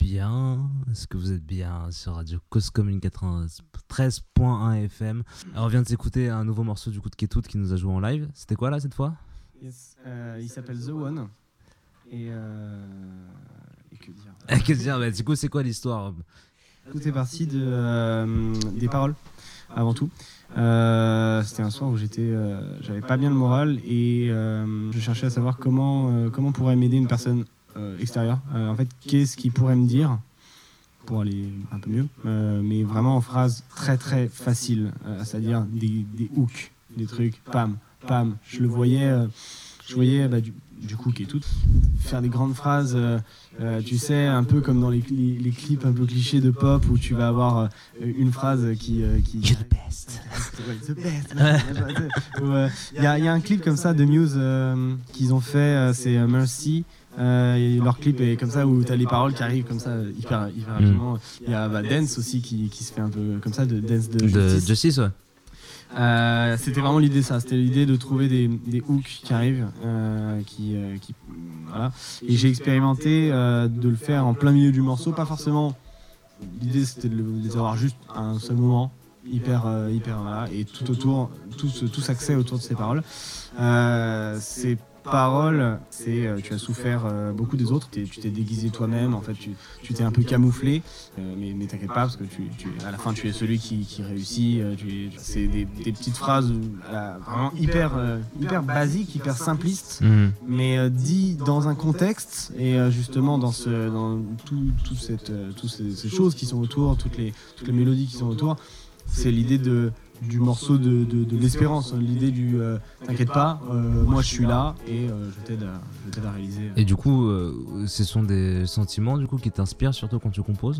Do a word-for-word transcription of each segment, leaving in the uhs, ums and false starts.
bien? Est-ce que vous êtes bien sur Radio Cause Commune quatre-vingt-treize point un F M? Alors, on vient de s'écouter un nouveau morceau du coup de Ketout qui nous a joué en live. C'était quoi là cette fois? Yes. Euh, il s'appelle The One. Et, euh... et que dire Et que dire bah, du coup, c'est quoi l'histoire? Tout est parti de, euh, des paroles, avant tout. Euh, c'était un soir où j'étais, euh, j'avais pas bien le moral et euh, je cherchais à savoir comment, euh, comment pourrait m'aider une personne euh, extérieure. Euh, en fait, qu'est-ce qu'il pourrait me dire pour aller un peu mieux, euh, mais vraiment en phrases très très faciles, euh, c'est-à-dire des, des hooks, des trucs, pam, pam. Je le voyais, euh, je voyais bah, du, du coup qui est tout, faire des grandes phrases. Euh, Euh, tu sais, un peu comme dans les, les, les clips un peu clichés de pop où tu vas avoir euh, une phrase qui... Euh, qui You're the best. Ouais, the best. Il ouais, y, a, y a un clip comme ça de Muse euh, qu'ils ont fait, euh, c'est euh, Mercy. Euh, et leur clip est comme ça où tu as les paroles qui arrivent comme ça hyper, hyper rapidement. Il y a bah, Dance aussi qui, qui se fait un peu comme ça, de Dance de Justice. De Justice, ouais. Euh, c'était vraiment l'idée ça, c'était l'idée de trouver des, des hooks qui arrivent, euh, qui, euh, qui, voilà. Et j'ai expérimenté euh, de le faire en plein milieu du morceau, pas forcément. L'idée c'était de les avoir juste à un seul moment, hyper, euh, hyper voilà, et tout autour, tout, tout s'axait autour de ces paroles. Euh, ces paroles, c'est, euh, tu as souffert euh, beaucoup des autres, tu t'es déguisé toi-même, en fait, tu, tu t'es un peu camouflé, euh, mais, mais t'inquiète pas parce que tu, tu, à la fin tu es celui qui, qui réussit. Euh, tu es, c'est des, des petites phrases euh, vraiment hyper, euh, hyper basiques, hyper simplistes, mmh. mais euh, dit dans un contexte et euh, justement dans ce, dans tout, tout cette, euh, toutes ces, ces choses qui sont autour, toutes les, toutes les mélodies qui sont autour. C'est l'idée de du morceau de, de, de l'espérance, l'idée du euh, t'inquiète pas, euh, moi je suis là et euh, je t'aide à, je t'aide à réaliser. Et du coup, euh, ce sont des sentiments du coup qui t'inspirent surtout quand tu composes?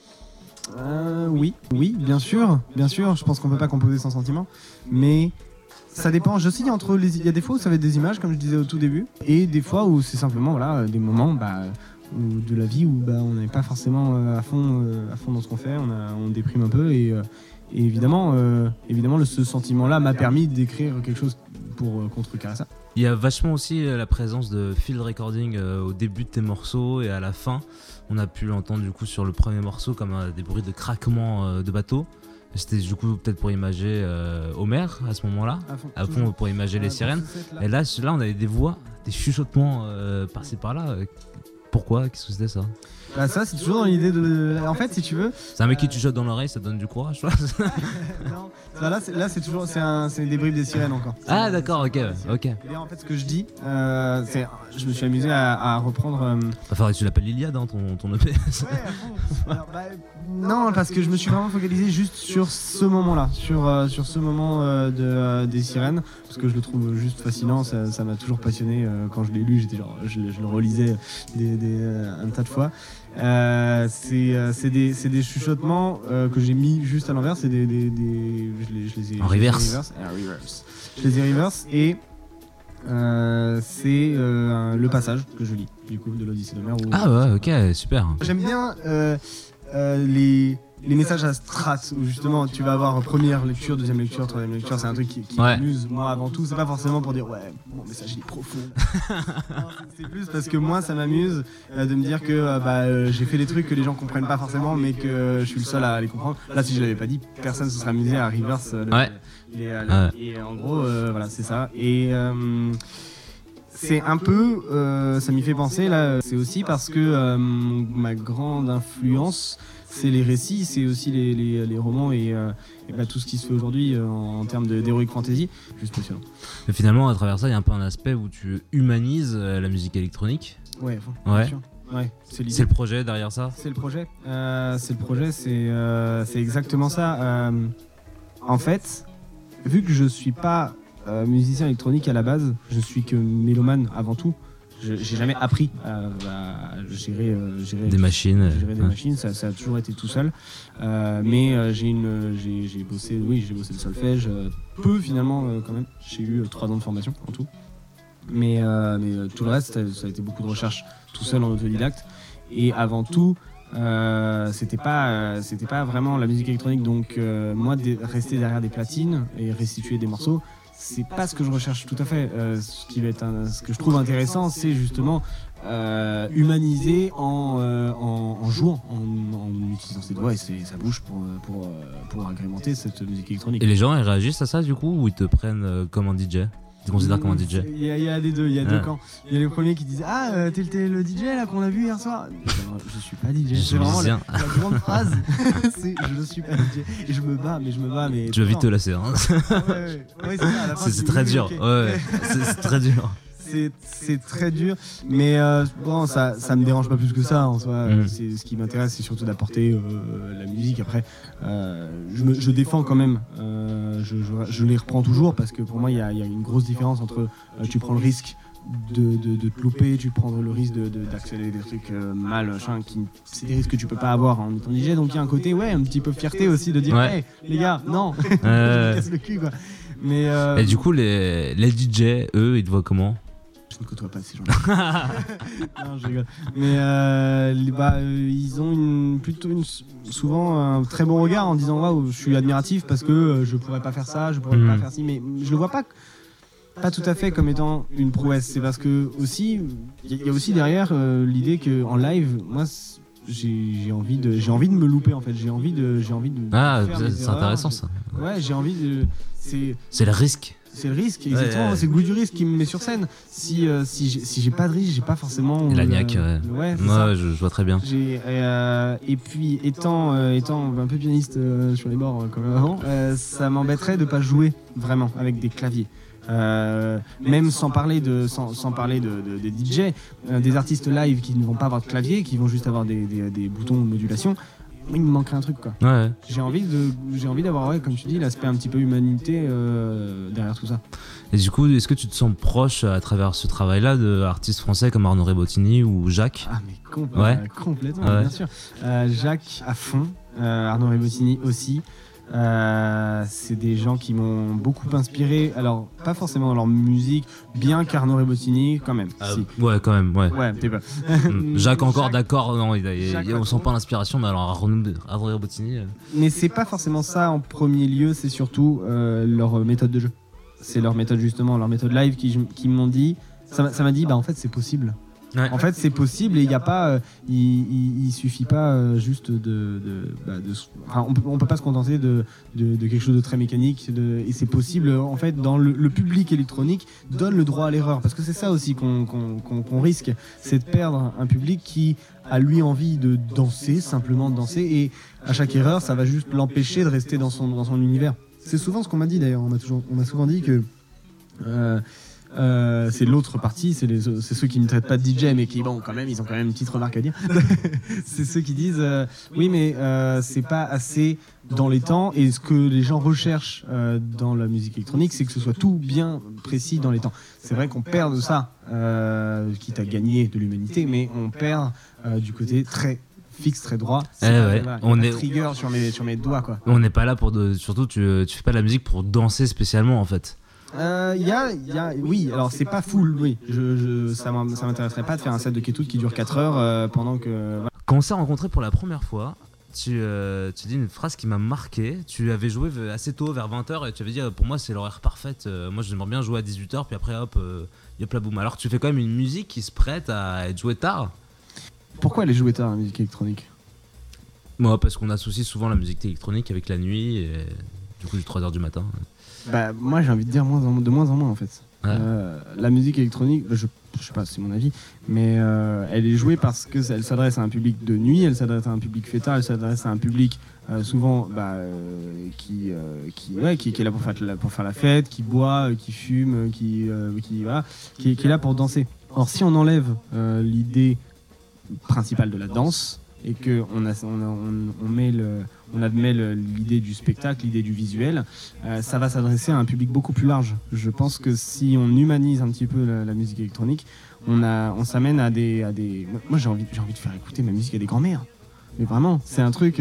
euh, Oui, oui, bien sûr, bien sûr. Je pense qu'on peut pas composer sans sentiments, mais ça dépend. Je sais, entre les, il y a des fois où ça va être des images, comme je disais au tout début, et des fois où c'est simplement voilà des moments bah, où, de la vie où bah, on n'est pas forcément à fond, à fond dans ce qu'on fait, on, a, on déprime un peu et euh, Et évidemment, euh, évidemment le, ce sentiment-là m'a permis d'écrire quelque chose pour euh, contrecarrer ça. Il y a vachement aussi la présence de field recording euh, au début de tes morceaux et à la fin. On a pu l'entendre du coup sur le premier morceau comme euh, des bruits de craquement euh, de bateau. C'était du coup peut-être pour imager euh, Homer à ce moment-là, à fond, à fond pour imager les sirènes. Et là, là, on avait des voix, des chuchotements euh, par-ci par-là. Pourquoi? Qu'est-ce que c'était ça? Bah ça c'est toujours dans l'idée de... En fait si tu veux... C'est un mec qui te chuchote dans l'oreille, ça donne du courage, je pense. Non, ça, là, c'est, là c'est toujours... C'est, un, c'est des bribes des sirènes encore. C'est ah d'accord, ok, ok. Et en fait ce que je dis, euh, c'est... Je me suis amusé à, à reprendre... Euh... Il faudrait que tu l'appelles Iliade, hein, ton, ton E P. Ouais, alors, bah, non, parce que je me suis vraiment focalisé juste sur ce moment-là, sur, euh, sur ce moment euh, de, euh, des sirènes, parce que je le trouve juste fascinant, ça, ça m'a toujours passionné. Euh, quand je l'ai lu, j'étais genre, je, je le relisais des, des, euh, un tas de fois. Euh, c'est, euh, c'est, des, c'est des chuchotements euh, que j'ai mis juste à l'envers, c'est des, des, des je, les, je les ai en reverse. reverse, ah, reverse. Je les ai reverse et euh, c'est euh, le passage que je lis du coup de l'Odyssée d'Homère. Où... Ah ouais, ok, super. J'aime bien euh, euh, les les messages à strat où justement tu vas avoir première lecture, deuxième lecture, troisième lecture, c'est un truc qui, qui ouais. m'amuse moi avant tout, c'est pas forcément pour dire ouais mon message il est profond. Non, c'est plus parce que moi ça m'amuse euh, de me dire que euh, bah, euh, j'ai fait des trucs que les gens comprennent pas forcément mais que euh, je suis le seul à les comprendre. Là si je l'avais pas dit, personne se serait amusé à reverse euh, le, ouais. les, euh, ouais. Et en gros euh, voilà c'est ça. Et euh, c'est un peu, euh, ça m'y fait penser là, c'est aussi parce que euh, ma grande influence c'est les récits, c'est aussi les, les, les romans et, euh, et bah, tout ce qui se fait aujourd'hui euh, en, en termes de, d'heroic fantasy, juste passionnant. Mais finalement, à travers ça, il y a un peu un aspect où tu humanises euh, la musique électronique. Ouais, ouais. Bien sûr. Ouais, c'est, l'idée. C'est le projet derrière ça. C'est le projet. Euh, c'est le projet, c'est, euh, c'est exactement ça. Euh, en fait, vu que je suis pas euh, musicien électronique à la base, je suis que mélomane avant tout. Je, j'ai jamais appris à, à gérer, euh, gérer des machines. Gérer des ouais. machines, ça, ça a toujours été tout seul. Euh, mais euh, j'ai une, j'ai, j'ai bossé, oui, j'ai bossé le solfège, euh, peu finalement euh, quand même. J'ai eu euh, trois ans de formation en tout. Mais, euh, mais euh, tout le reste, ça, ça a été beaucoup de recherche tout seul en autodidacte. Et avant tout, euh, c'était pas, euh, c'était pas vraiment la musique électronique. Donc euh, moi, de, rester derrière des platines et restituer des morceaux. c'est pas ce que je recherche tout à fait. Euh, ce qui va être un- ce que je trouve intéressant, c'est justement euh, humaniser en, euh, en, en jouant, en, en utilisant ses doigts et ses- sa bouche pour, euh, pour, euh, pour agrémenter cette musique électronique. Et les gens ils réagissent à ça du coup ou ils te prennent euh, comme un D J? Ils te considèrent comme un D J? Il y, a- il y a des deux, il y a deux Ouais. camps. Il y a les premiers qui disent ah euh, t'es, t'es le D J là qu'on a vu hier soir. Je suis pas D J. Je C'est suis vraiment la, musicien. la grande phrase. C'est je ne suis pas D J et je me bats mais je me bats mais. Tu vas vite te lasser, hein. Ah, ouais, ouais. Ouais, c'est ça, à la fin, C'est je c'est dis, très oui, dur. ok. Ouais, c'est c'est très dur. C'est, c'est très dur, mais euh, bon, ça, ça me dérange pas plus que ça en soi. Mm. C'est, ce qui m'intéresse, c'est surtout d'apporter euh, la musique. Après, euh, je, me, je défends quand même. Euh, je, je, je les reprends toujours parce que pour moi, il y a, il y a une grosse différence entre euh, tu prends le risque de, de, de te louper, tu prends le risque de, de, d'accélérer des trucs euh, mal, machin, qui, c'est des risques que tu peux pas avoir en étant D J. Donc il y a un côté, ouais, un petit peu fierté aussi de dire, Ouais. hey, les gars, non, je Euh, me casse le cul quoi. Mais euh, Et du coup, les, les D J, eux, ils te voient comment? je ne côtoie pas ces gens-là. Non, je rigole. Mais euh, les- bah, euh, ils ont une, plutôt une, souvent un très bon regard en disant waouh, je suis admiratif parce que euh, je pourrais pas faire ça, je pourrais Mhm. pas faire ci. Mais je le vois pas, pas tout à fait comme étant une prouesse. C'est parce que aussi, il y, y a aussi derrière euh, l'idée que en live, moi, c'est- j'ai j'ai envie de, j'ai envie de me louper en fait. J'ai envie de, j'ai envie de. Ah, faire c'est mes c'est erreurs. intéressant ça. Ouais, j'ai envie de. C'est C'est le risque. c'est le risque, exactement. Ouais, ouais. C'est le goût du risque qui me met sur scène. Si, euh, si, j'ai, si j'ai pas de risque, j'ai pas forcément. Et la euh, niaque, ouais. Ouais, c'est ça. Ouais, je, je vois très bien. J'ai, euh, et puis, étant, euh, étant un peu pianiste euh, sur les bords euh, comme avant, euh, ça m'embêterait de pas jouer vraiment avec des claviers. Euh, même sans parler de, sans, sans parler de, de- des D J, euh, des artistes live qui ne vont pas avoir de clavier, qui vont juste avoir des, des, des boutons de modulation. Il me manquerait un truc quoi. Ouais. J'ai envie de, j'ai envie d'avoir, ouais, comme tu dis, l'aspect un petit peu humanité euh, derrière tout ça. Et du coup, est-ce que tu te sens proche à travers ce travail-là d'artistes français comme Arnaud Rebottini ou Jacques? Ah mais compl- Ouais. euh, complètement, Ouais. bien sûr. Euh, Jacques à fond, euh, Arnaud Rebottini aussi. Euh, c'est des gens qui m'ont beaucoup inspiré. Alors pas forcément dans leur musique, bien qu'Arnaud Rebottini quand même. Ah, si. Ouais, quand même, ouais. Ouais, t'es pas. Mm. Jacques encore Jacques- d'accord, non, il a- il- Jacques on pas sent trop. pas l'inspiration, mais alors Arnaud Arnaud Rebottini. euh, Mais c'est pas forcément ça en premier lieu, c'est surtout euh, leur méthode de jeu. C'est leur méthode justement, leur méthode live qui, qui m'ont dit. Ça m'a ça m'a dit, bah en fait c'est possible. Ouais. En fait, c'est possible et il y a pas, euh, il, il, il suffit pas euh, juste de, de, bah, de s- enfin, on peut, on peut pas se contenter de, de, de quelque chose de très mécanique. De, et c'est possible, euh, en fait, dans le, le public électronique donne le droit à l'erreur, parce que c'est ça aussi qu'on qu'on, qu'on, qu'on risque, c'est de perdre un public qui a lui envie de danser, simplement de danser, et à chaque erreur, ça va juste l'empêcher de rester dans son, dans son univers. C'est souvent ce qu'on m'a dit d'ailleurs. On m'a toujours, on m'a souvent dit que euh, Euh, c'est l'autre partie, c'est, les, c'est ceux qui ne traitent pas de D J, mais qui, bon, quand même, ils ont quand même une petite remarque à dire. C'est ceux qui disent, euh, oui, mais euh, c'est pas assez dans les temps, et ce que les gens recherchent euh, dans la musique électronique, c'est que ce soit tout bien précis dans les temps. C'est vrai qu'on perd de ça, euh, quitte à gagner de l'humanité, mais on perd euh, du côté très fixe, très droit. Eh ouais, voilà, on on est- est trigger sur mes, sur mes doigts, quoi. On n'est pas là pour. De... Surtout, tu, tu fais pas de la musique pour danser spécialement en fait. Euh, y a, y a, oui, alors c'est pas full, oui. Je, je, ça m'in- ça m'intéresserait pas de faire un set de Ketut qui dure quatre heures euh, pendant que. Voilà. Quand on s'est rencontrés pour la première fois, tu, euh, tu dis une phrase qui m'a marqué. Tu avais joué v- assez tôt, vers vingt heures, et tu avais dit euh, pour moi c'est l'horaire parfaite. Euh, moi j'aimerais bien jouer à dix-huit heures, puis après hop, euh, yop la boum. Alors tu fais quand même une musique qui se prête à être jouée tard. Pourquoi aller jouer tard la musique électronique? Moi, parce qu'on associe souvent la musique électronique avec la nuit, et du coup, du trois heures du matin. Bah, moi j'ai envie de dire moins en- de moins en moins en fait. Ouais. Euh, la musique électronique, je, je sais pas, c'est mon avis, mais euh, elle est jouée parce que ça- elle s'adresse à un public de nuit, elle s'adresse à un public fêtard, elle s'adresse à un public euh, souvent bah, euh, qui, euh, qui, ouais, qui, qui est là pour faire, la, pour faire la fête, qui boit, euh, qui fume, euh, qui, euh, qui, voilà, qui, est- qui est là pour danser. Or, si on enlève euh, l'idée principale de la danse et que on, a, on, a- on, on met le, on admet le- l'idée du spectacle, l'idée du visuel, euh, ça va s'adresser à un public beaucoup plus large. Je pense que si on humanise un petit peu la, la musique électronique, on, a, on s'amène à des, à des... Moi j'ai envie, j'ai envie de faire écouter ma musique à des grands-mères. Mais vraiment, c'est un truc...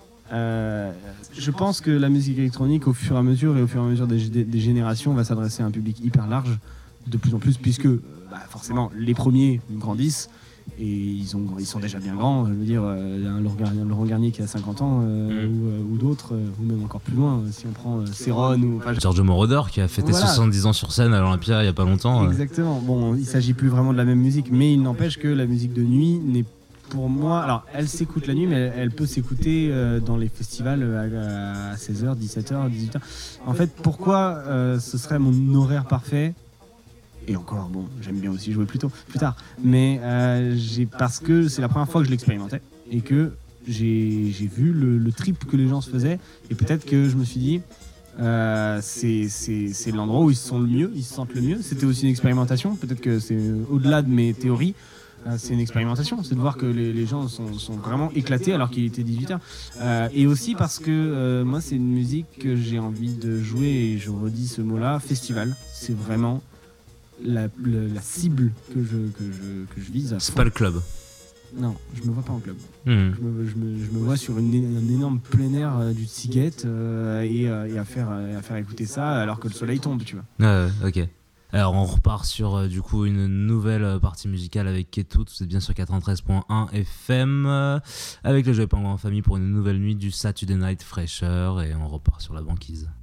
euh, je pense que la musique électronique, au fur et à mesure et au fur et à mesure des, des- des générations, va s'adresser à un public hyper large, de plus en plus, puisque euh, bah, forcément les premiers grandissent, Et ils, ont, ils sont déjà bien grands. Je veux dire, euh, un Laurent Garnier, Laurent Garnier qui a cinquante ans, euh, Mm. ou, euh, ou d'autres, euh, ou même encore plus loin, euh, si on prend euh, Céron ou. Enfin, Giorgio Moroder qui a fêté Voilà. soixante-dix ans sur scène à l'Olympia il y a pas longtemps. euh. Exactement. Bon, il s'agit plus vraiment de la même musique, mais il n'empêche que la musique de nuit n'est pour moi. Alors, elle s'écoute la nuit, mais elle, elle peut s'écouter euh, dans les festivals à, à seize heures, dix-sept heures, dix-huit heures. En fait, pourquoi euh, ce serait mon horaire parfait? Et encore, bon, j'aime bien aussi jouer plus tôt, plus tard. Mais euh, j'ai, parce que c'est la première fois que je l'expérimentais et que j'ai, j'ai vu le, le trip que les gens se faisaient. Et peut-être que je me suis dit, euh, c'est, c'est, c'est l'endroit où ils se sentent le mieux, ils se sentent le mieux. C'était aussi une expérimentation. Peut-être que c'est au-delà de mes théories. Euh, c'est une expérimentation. C'est de voir que les, les gens sont, sont vraiment éclatés alors qu'il était dix-huit heures. Euh, et aussi parce que euh, moi, c'est une musique que j'ai envie de jouer, et je redis ce mot-là, festival. C'est vraiment La, la, la cible que je, que je, que je vise. C'est pas le club. Non, je me vois pas en club. Mmh. Je, me, je, me, je me vois sur une, un énorme plein air euh, du Tsiget euh, et, euh, et, à faire, euh, à faire écouter ça alors que le soleil tombe, tu vois. Ouais, ok. Alors on repart sur euh, du coup une nouvelle euh, partie musicale avec Keto, vous êtes bien sur quatre-vingt-treize point un F M, euh, avec le jeu Pingouin en famille pour une nouvelle nuit du Saturday Night Fresher, et on repart sur la banquise.